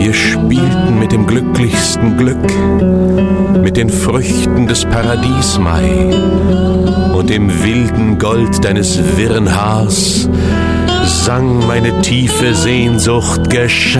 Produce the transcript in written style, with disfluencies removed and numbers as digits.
Wir spielten mit dem glücklichsten Glück, mit den Früchten des Paradies, Mai, und im wilden Gold deines wirren Haars sang meine tiefe Sehnsucht Geschrei.